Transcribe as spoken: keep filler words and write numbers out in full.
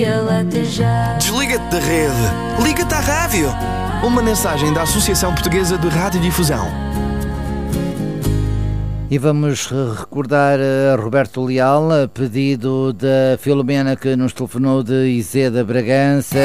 ele até já. Desliga-te da rede. Liga-te à rádio. Uma mensagem da Associação Portuguesa de Radiodifusão. E vamos recordar a Roberto Leal, a pedido da Filomena, que nos telefonou de Izé da Bragança.